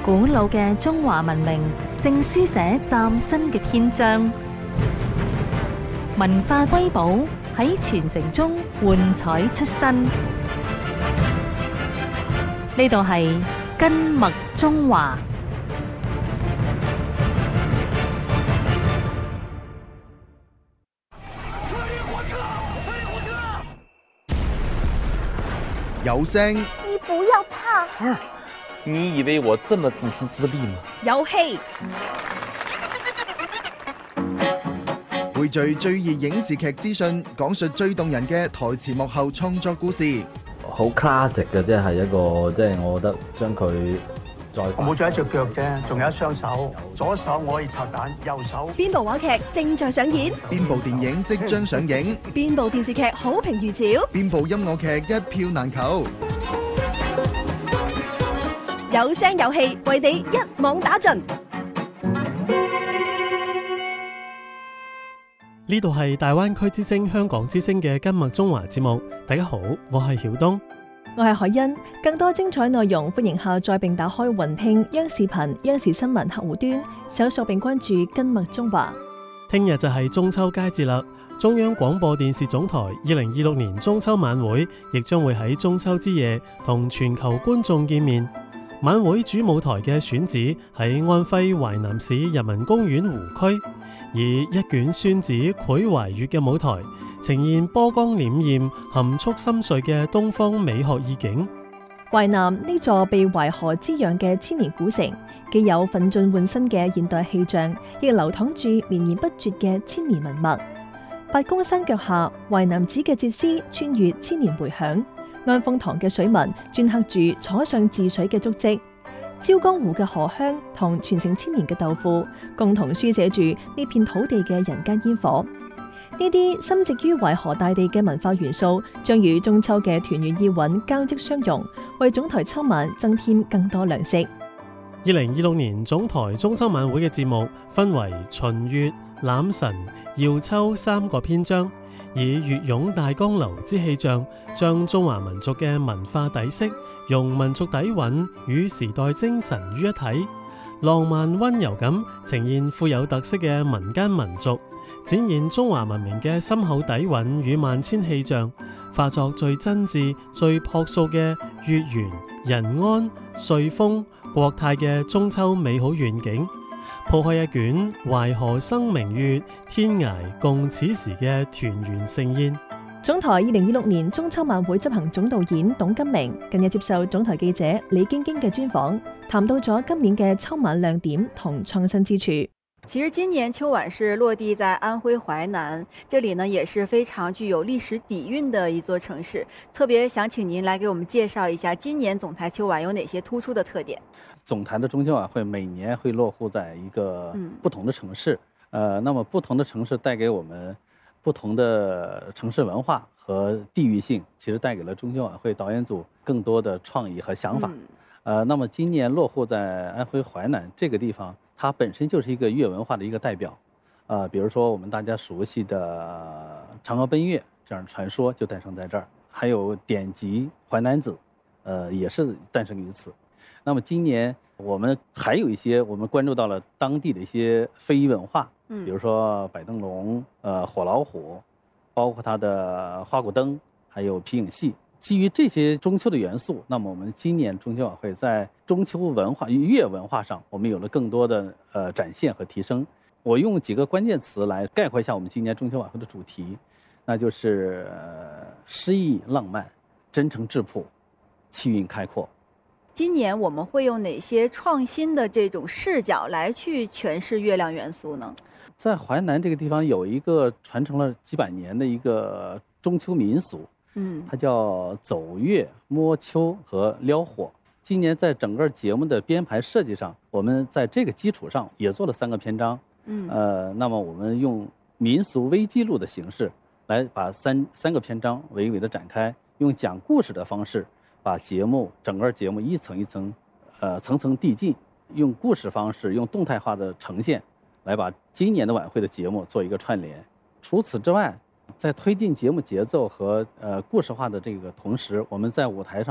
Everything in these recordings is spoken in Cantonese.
古老嘅中華文明正書寫嶄新嘅篇章，文化瑰寶喺傳承中喚彩出新。呢度係根脈中華。 有聲， 你不要怕。 芬兒，你以為我這麼自私自利嗎？ 有戲， 匯聚最熱影視劇資訊，講述最動人嘅台前幕後創作故事。 好 classic 嘅，即係一個，即係我覺得將佢再我冇咗一隻腳啫，仲有一雙手，左手我可以拆彈，右手。 邊部話劇正在上演？ 邊部電影即將上映？ 邊部電視劇好評如潮？ 邊部音樂劇一票難求？ 有聲有戲，為你一網打盡。 呢度係大灣區之聲香港之聲嘅根脈中華節目。大家好，我係曉東， 我係海欣。更多精彩內容，歡迎下載並打開雲聽央視頻、央視新聞客戶端，搜索並關注根脈中華。 聽日就係中秋佳節啦！中央廣播電視總台2026年中秋晚會亦將會喺中秋之夜同全球觀眾見面。晚會主舞台嘅選址喺安徽淮南市人民公園湖區，以一卷宣紙繪淮月嘅舞台，呈現波光潋滟、含蓄深邃嘅東方美學意境。 淮南呢座被淮河滋養嘅千年古城，既有奮進換新嘅現代氣象，亦流淌住綿延不絕嘅千年文脈。八公山腳下，淮南子嘅竪詩穿越千年迴響。安豐堂嘅水紋鐫刻住楚上治水嘅足跡，椒江湖嘅荷香同傳承千年嘅豆腐，共同書寫住呢片土地嘅人間煙火。呢啲深植於淮河大地嘅文化元素，將與中秋嘅團圓意韻交織相融，為總台秋晚增添更多亮色。 2026年總台中秋晚會嘅節目分為秦月、欖辰、瑤秋3個篇章，以粵湧大江流之氣象，將中華民族嘅文化底色用民族底蘊與時代精神於一體，浪漫溫柔咁呈現富有特色嘅民間民族，展現中華文明嘅深厚底蘊與萬千氣象，化作最真摯、最樸素嘅月圓人安、歲豐國泰嘅中秋美好願景。鋪開一卷淮河生明月，天涯共此時嘅團圓盛宴。 總台2026年中秋晚會執行總導演董金明近日接受總台記者李晶晶嘅專訪，談到咗今年嘅秋晚亮點同創新之處。 其實今年秋晚是落地在安徽淮南，這裡呢也是非常具有歷史底蘊的一座城市。特別想請您來給我們介紹一下今年總台秋晚有哪些突出的特點。 總台的中秋晚會每年會落戶在一個不同的城市，那麼不同的城市帶給我們不同的城市文化和地域性，其實帶給了中秋晚會導演組更多的創意和想法。那麼今年落戶在安徽淮南這個地方，它本身就是一個粵文化的一個代表，比如說我們大家熟悉的嫦娥奔月這樣傳說就誕生在這兒，還有典籍《淮南子》，也是誕生於此。那麼今年我們還有一些我們關注到了當地的一些非遺文化，比如說擺燈籠、火老虎，包括它的花鼓燈，還有皮影戲。基於這些中秋的元素，那麼我們今年中秋晚會在中秋文化、粵文化上，我們有了更多的展現和提升。我用幾個關鍵詞來概括一下我們今年中秋晚會的主題，那就是詩意浪漫、真誠質樸、氣韻開闊。 今年我們會用哪些創新的這種視角來去詮釋月亮元素呢？ 在淮南這個地方有一個傳承了幾百年的一個中秋民俗，它叫走月、摸秋和撩火。今年在整個節目的編排設計上，我們在這個基礎上也做了3個篇章。那麼我們用民俗微記錄的形式來把三個篇章娓娓的展開，用講故事的方式把整個節目一層一層，層層遞進，用故事方式，用動態化的呈現，來把今年的晚會的節目做一個串聯。除此之外，在推進節目節奏和故事化的這個同時，我們在舞台上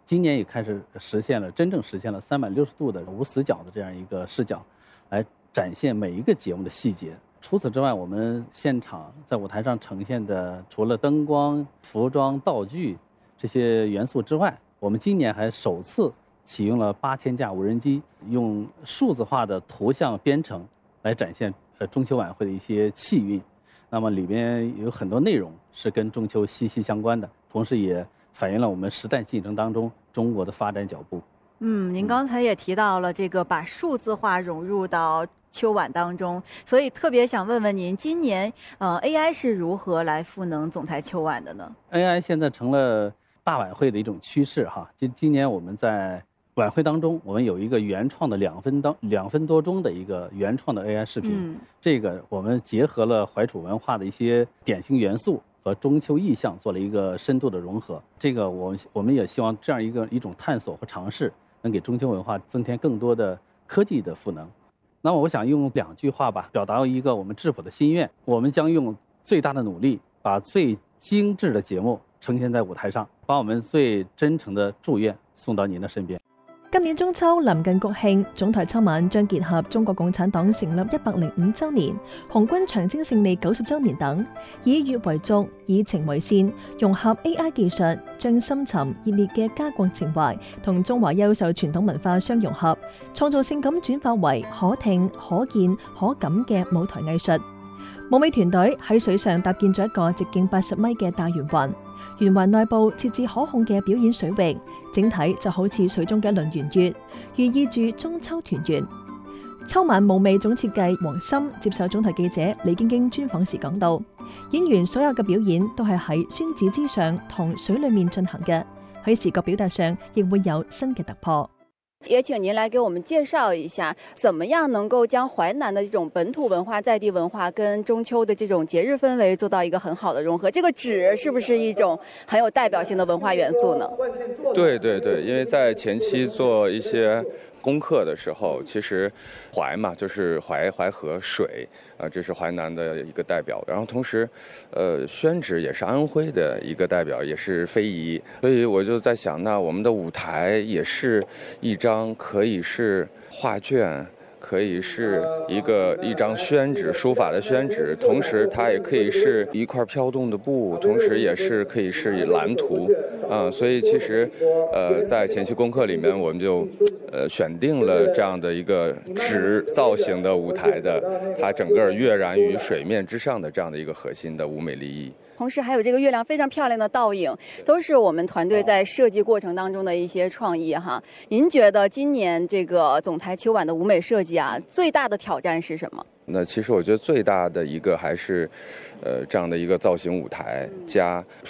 今年也开始真正实现了360度的无死角的这样一个视角，来展现每一个节目的细节。除此之外，我们现场在舞台上呈现的，除了灯光、服装、道具这些元素之外，我们今年还首次启用了8000架无人机，用数字化的图像编程来展现中秋晚会的一些气韵。那么里边有很多内容是跟中秋息息相关的，同时也反映了我们时代进程当中中国的发展脚步。 您刚才也提到了这个把数字化融入到秋晚当中，所以特别想问问您，今年AI 是如何来赋能总台秋晚的呢？ AI 现在成了大晚会的一种趋势哈。今年我们在晚会当中，我们有一个原创的2分多钟的一个原创的 AI 视频，这个我们结合了怀楚文化的一些典型元素和中秋意象做了一个深度的融合。这个我们也希望这样一种探索和尝试，能给中秋文化增添更多的科技的赋能。那么我想用2句话吧，表达一个我们质朴的心愿：我们将用最大的努力，把最精致的节目呈现在舞台上，把我们最真诚的祝愿送到您的身边。 今年中秋臨近國慶，總台秋晚將結合中國共產黨成立105週年、紅軍長征勝利90週年等，以粵為族，以情為線，融合 AI 技術，將深沉熱烈嘅家國情懷同中華優秀傳統文化相融合，創造性咁轉化為可聽、可見、可感嘅舞台藝術。舞美團隊喺水上搭建咗一個直徑80米嘅大圓環，圓環內部設置可控嘅表演水域，整體就好似水中嘅一輪圓月，寓意住中秋團圓。秋晚舞美總設計黃森接受總台記者李晶晶專訪時講到，演員所有嘅表演都係喺宣紙之上同水裡面進行嘅，喺視覺表達上亦會有新嘅突破。 也請您來給我們介紹一下，怎麼樣能夠將淮南的這種本土文化、在地文化跟中秋的這種節日氛圍做到一個很好的融合。這個紙是不是一種很有代表性的文化元素呢？ 對對對，因為在前期做一些功課的時候，其實淮嘛就是淮河水這是淮南的一個代表。然後同時，宣紙也是安徽的一個代表，也是非遺。所以我就在想，那我們的舞台也是一張可以是畫卷，可以是一張宣紙，書法的宣紙，同時它也可以是一塊飄動的布，同時也是可以是藍圖所以其實在前期功課裡面，我們就選定了這樣的一個紙造型的舞台的，它整個躍然於水面之上的這樣的一個核心的舞美立意。 同時還有這個月亮非常漂亮的倒影，都是我們團隊在設計過程當中的一些創意哈。您覺得今年這個總台秋晚的舞美設計啊，最大的挑戰是什麼？ 那其實我覺得最大的一個還是這樣的一個造型舞台加